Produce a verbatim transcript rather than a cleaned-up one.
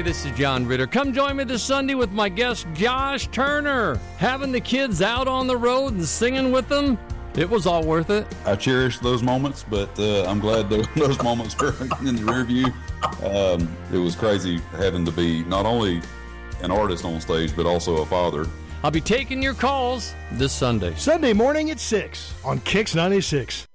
Hey, this is John Ritter. Come join me this Sunday with my guest, Josh Turner. Having the kids out on the road and singing with them, it was all worth it. I cherish those moments, but uh, I'm glad that those moments were in the rear view. Um, it was crazy having to be not only an artist on stage, but also a father. I'll be taking your calls this Sunday. Sunday morning at six on Kix ninety-six.